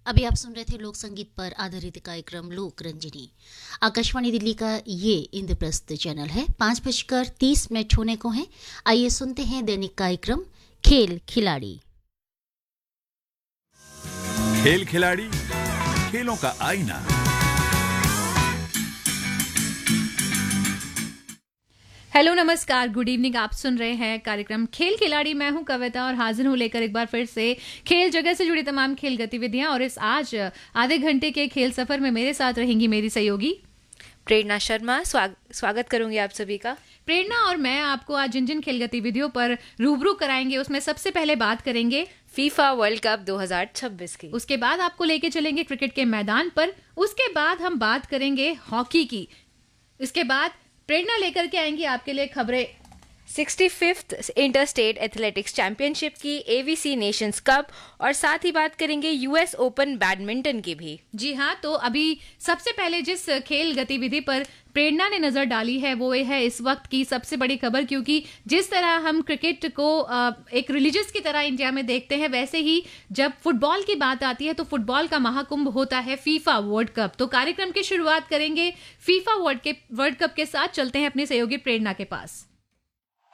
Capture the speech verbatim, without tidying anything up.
अभी आप सुन रहे थे लोक संगीत पर आधारित कार्यक्रम लोक रंजनी। आकाशवाणी दिल्ली का ये इंद्रप्रस्थ चैनल है। पाँच बजकर तीस मिनट होने को हैं। आइए सुनते हैं दैनिक कार्यक्रम खेल खिलाड़ी। खेल खिलाड़ी, खेलों का आईना। हेलो नमस्कार, गुड इवनिंग। आप सुन रहे हैं कार्यक्रम खेल खिलाड़ी। मैं हूं कविता और हाजिर हूं लेकर एक बार फिर से खेल जगत से जुड़ी तमाम खेल गतिविधियां। और इस आज आधे घंटे के खेल सफर में मेरे साथ रहेंगी मेरी सहयोगी प्रेरणा शर्मा। स्वाग, स्वागत करूंगी आप सभी का। प्रेरणा और मैं आपको आज जिन जिन खेल गतिविधियों पर रूबरू कराएंगे उसमें सबसे पहले बात करेंगे फीफा वर्ल्ड कप दो हज़ार छब्बीस की। उसके बाद आपको लेके चलेंगे क्रिकेट के मैदान पर। उसके बाद हम बात करेंगे हॉकी की। इसके बाद प्रेरणा लेकर के आएंगी आपके लिए खबरें sixty fifth inter state athletics championship की, एवीसी नेशंस कप और साथ ही बात करेंगे यूएस ओपन बैडमिंटन की भी। जी हाँ, तो अभी सबसे पहले जिस खेल गतिविधि पर प्रेरणा ने नजर डाली है वो है इस वक्त की सबसे बड़ी खबर, क्योंकि जिस तरह हम क्रिकेट को एक रिलीजियस की तरह इंडिया में देखते हैं, वैसे ही जब फुटबॉल की बात आती है तो फुटबॉल का महाकुंभ होता है फीफा वर्ल्ड कप। तो कार्यक्रम की शुरुआत करेंगे फीफा वर्ल्ड के वर्ल्ड कप के साथ। चलते हैं अपनी सहयोगी प्रेरणा के पास।